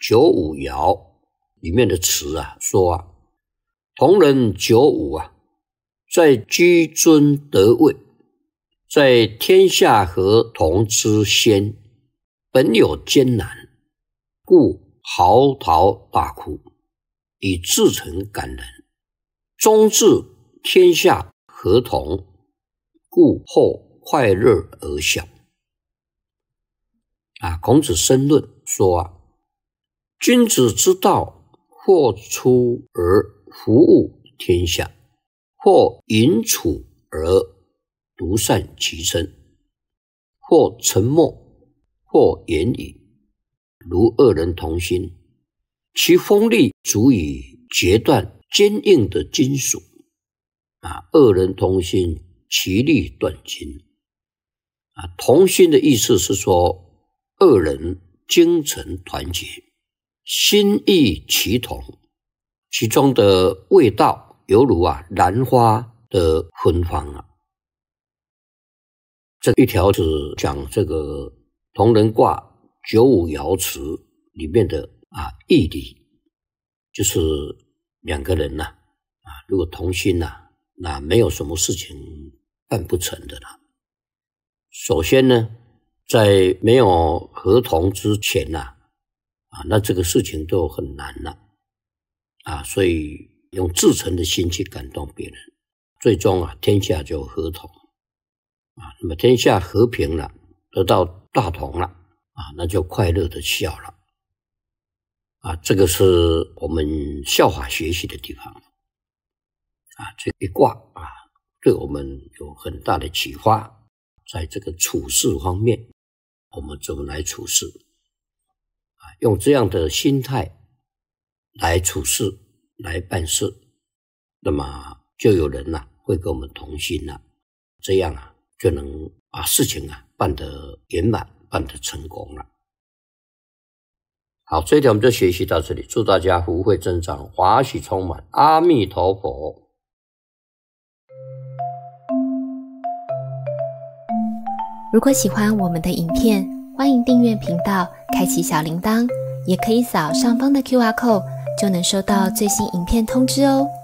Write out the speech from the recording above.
九五爻里面的词说同人九五在居尊得位，在天下合同之先，本有艰难，故嚎啕大哭，以至诚感人。终至天下合同，故后快乐而笑。孔子申论说君子之道，或出而服务天下，或隐处而独善其身，或沉默，或言语，如二人同心，其锋利足以截断坚硬的金属。二人同心，其利断金。同心的意思是说，二人精诚团结，心意齐同，其中的味道犹如兰花的芬芳这一条是讲这个同人卦九五爻辞里面的义理，就是两个人如果同心那没有什么事情办不成的啦。首先呢，在没有合同之前那这个事情都很难了所以用至诚的心去感动别人，最终天下就合同那么天下和平了，得到大同了那就快乐的笑了这个是我们效法学习的地方这一卦对我们有很大的启发，在这个处事方面，我们怎么来处事用这样的心态来处事来办事，那么就有人会跟我们同心这样就能把事情办得圆满，办得成功了。好，这一条我们就学习到这里，祝大家福慧增长，华喜充满，阿弥陀佛。 如果喜欢我们的影片，欢迎订阅频道，开启小铃铛，也可以扫上方的 QR code，就能收到最新影片通知哦。